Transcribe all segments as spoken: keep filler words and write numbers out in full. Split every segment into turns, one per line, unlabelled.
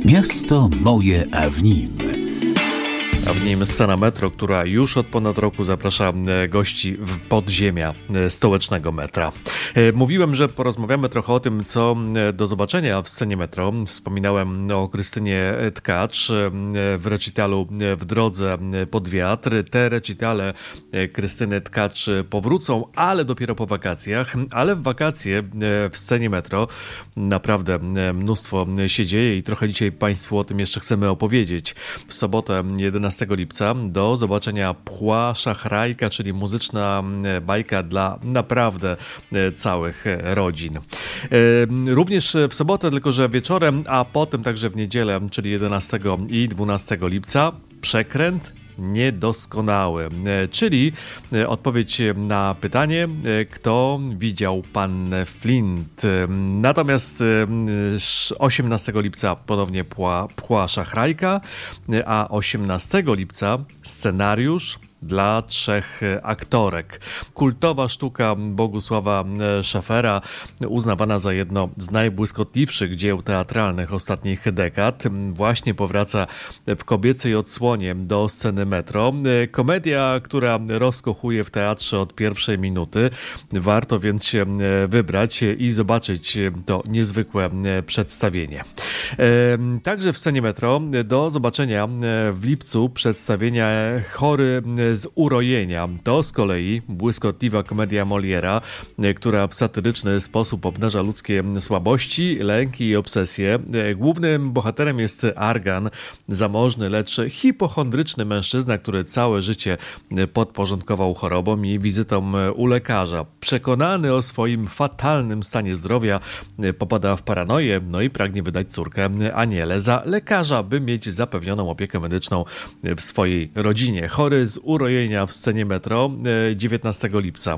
Miasto moje, a w nim.
A w nim scena metro, która już od ponad roku zaprasza gości w podziemia stołecznego metra. Mówiłem, że porozmawiamy trochę o tym, co do zobaczenia w scenie metro. Wspominałem o Krystynie Tkacz w recitalu W drodze pod wiatr. Te recitale Krystyny Tkacz powrócą, ale dopiero po wakacjach. Ale w wakacje w scenie metro naprawdę mnóstwo się dzieje i trochę dzisiaj Państwu o tym jeszcze chcemy opowiedzieć. W sobotę jedenastego lipca do zobaczenia Pchła Szachrajka, czyli muzyczna bajka dla naprawdę całych rodzin. Również w sobotę, tylko że wieczorem, a potem także w niedzielę, czyli jedenastego i dwunastego lipca, Przekręt niedoskonały, czyli odpowiedź na pytanie, kto widział Pannę Flint. Natomiast osiemnastego lipca ponownie Pchła, Pchła Szachrajka, a osiemnastego lipca scenariusz dla trzech aktorek. Kultowa sztuka Bogusława Szafera, uznawana za jedno z najbłyskotliwszych dzieł teatralnych ostatnich dekad, właśnie powraca w kobiecej odsłonie do sceny metro. Komedia, która rozkochuje w teatrze od pierwszej minuty. Warto więc się wybrać i zobaczyć to niezwykłe przedstawienie. Także w scenie metro do zobaczenia w lipcu przedstawienia Chory z urojenia. To z kolei błyskotliwa komedia Moliera, która w satyryczny sposób obnaża ludzkie słabości, lęki i obsesje. Głównym bohaterem jest Argan, zamożny, lecz hipochondryczny mężczyzna, który całe życie podporządkował chorobom i wizytom u lekarza. Przekonany o swoim fatalnym stanie zdrowia, popada w paranoję, no i pragnie wydać córkę Anielę za lekarza, by mieć zapewnioną opiekę medyczną w swojej rodzinie. Chory z urojenia w scenie metro dziewiętnastego lipca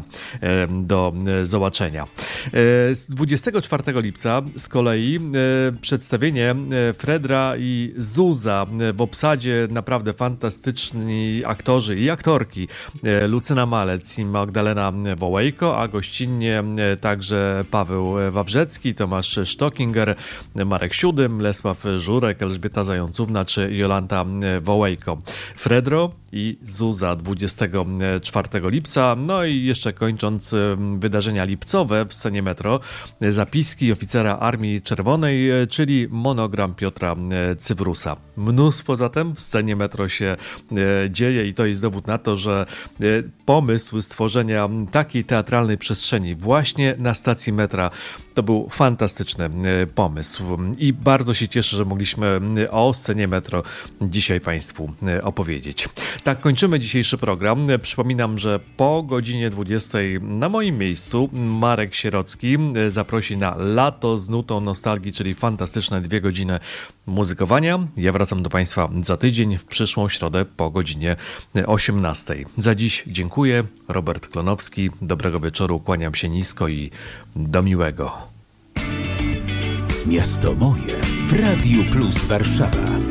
do zobaczenia. dwudziestego czwartego lipca z kolei przedstawienie Fredra i Zuza w obsadzie naprawdę fantastyczni aktorzy i aktorki Lucyna Malec i Magdalena Wołejko, a gościnnie także Paweł Wawrzecki, Tomasz Sztokinger, Marek Siódym, Lesław Żurek, Elżbieta Zającówna czy Jolanta Wołejko. Fredro i Zuza dwudziestego czwartego lipca. No i jeszcze kończąc wydarzenia lipcowe w scenie metro, zapiski oficera Armii Czerwonej, czyli monogram Piotra Cywrusa. Mnóstwo zatem w scenie metro się dzieje i to jest dowód na to, że pomysł stworzenia takiej teatralnej przestrzeni właśnie na stacji metra to był fantastyczny pomysł i bardzo się cieszę, że mogliśmy o scenie metro dzisiaj Państwu opowiedzieć. Tak, kończymy dzisiejszy program. Przypominam, że po godzinie dwudziestej na moim miejscu Marek Sierocki zaprosi na Lato z nutą nostalgii, czyli fantastyczne dwie godziny muzykowania. Ja wracam do Państwa za tydzień, w przyszłą środę po godzinie osiemnastej. Za dziś dziękuję. Robert Klonowski. Dobrego wieczoru. Kłaniam się nisko i do miłego.
Miasto moje w Radiu Plus Warszawa.